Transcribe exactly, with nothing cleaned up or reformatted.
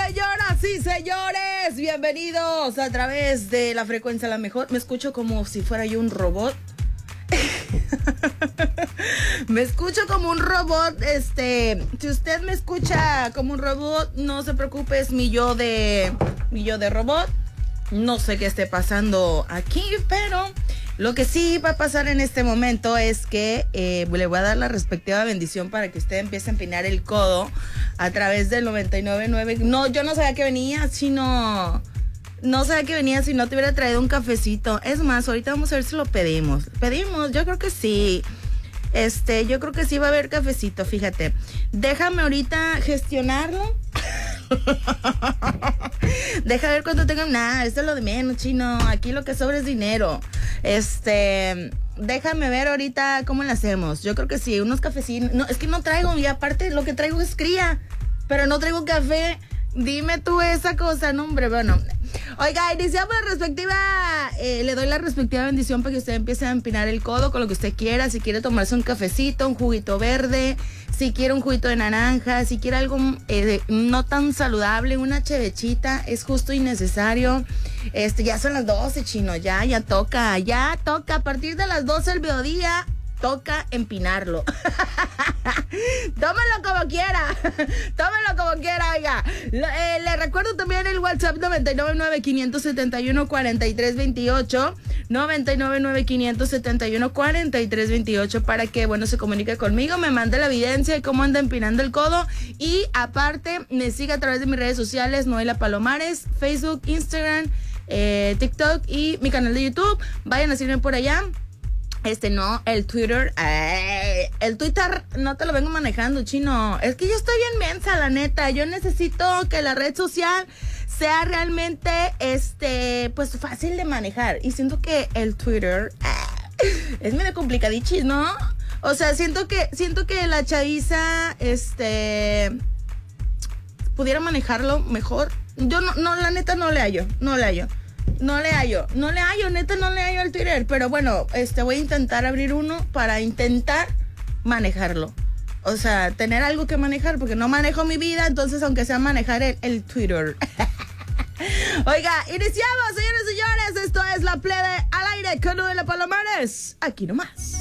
Señoras y señores, bienvenidos a través de la frecuencia La Mejor. Me escucho como si fuera yo un robot. Me escucho como un robot. Este, si usted me escucha como un robot, no se preocupe, es mi yo de, mi yo de robot. No sé qué esté pasando aquí, pero lo que sí va a pasar en este momento es que eh, le voy a dar la respectiva bendición para que usted empiece a empinar el codo a través del noventa y nueve punto nueve. No, yo no sabía que venía, sino... No sabía que venía si no te hubiera traído un cafecito. Es más, ahorita vamos a ver si lo pedimos. Pedimos, yo creo que sí. Este, yo creo que sí va a haber cafecito, fíjate. Déjame ahorita gestionarlo. Deja ver cuánto tengan. Nada, esto es lo de menos, chino. Aquí lo que sobra es dinero. Este, déjame ver ahorita cómo lo hacemos. Yo creo que sí, unos cafecitos. No, es que no traigo, y aparte lo que traigo es cría, pero no traigo café. Dime tú esa cosa, no, hombre, bueno. Oiga, iniciamos la respectiva, eh, le doy la respectiva bendición para que usted empiece a empinar el codo con lo que usted quiera. Si quiere tomarse un cafecito, un juguito verde, si quiere un juguito de naranja, si quiere algo eh, no tan saludable, una chevechita, es justo y necesario. Este, ya son las doce, chino, ya, ya toca, ya toca. A partir de las doce del mediodía, toca empinarlo. Tómelo como quiera. Tómelo como quiera, oiga. Eh, le recuerdo también el WhatsApp noventa y nueve nueve, quinientos setenta y uno, cuarenta y tres veintiocho. noventa y nueve nueve, quinientos setenta y uno, cuarenta y tres veintiocho para que, bueno, se comunique conmigo, me mande la evidencia de cómo anda empinando el codo y aparte me siga a través de mis redes sociales, Noela Palomares, Facebook, Instagram, eh, TikTok y mi canal de YouTube. Vayan a seguirme por allá. Este no, el Twitter, ay, el Twitter no te lo vengo manejando, chino. Es que yo estoy bien mensa, la neta. Yo necesito que la red social sea realmente, este, pues fácil de manejar. Y siento que el Twitter ay, es medio complicadichis, ¿no? O sea, siento que, siento que la chaviza, este, pudiera manejarlo mejor. Yo no, no, la neta no le hallo, no le hallo. No le hallo, no le hallo, neta no le hallo al Twitter, pero bueno, este voy a intentar abrir uno para intentar manejarlo. O sea, tener algo que manejar, porque no manejo mi vida, entonces aunque sea manejar el, el Twitter. Oiga, iniciamos, señores y señores, esto es La Plebe al aire con Noela Palomares, aquí nomás.